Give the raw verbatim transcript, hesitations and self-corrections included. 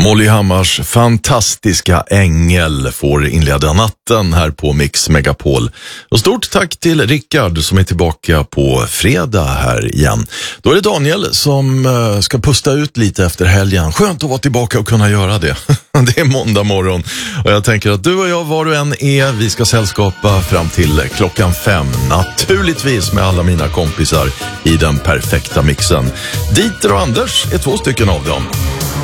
Molly Hammars fantastiska Ängel får inleda natten här på Mix Megapol. Och stort tack till Rickard som är tillbaka på fredag här igen. Då är det Daniel som ska pusta ut lite efter helgen. Skönt att vara tillbaka och kunna göra det. Det är måndag morgon och jag tänker att du och jag, var du än är, vi ska sällskapa fram till klockan fem. Naturligtvis med alla mina kompisar i den perfekta mixen. Dieter och Anders är två stycken av dem.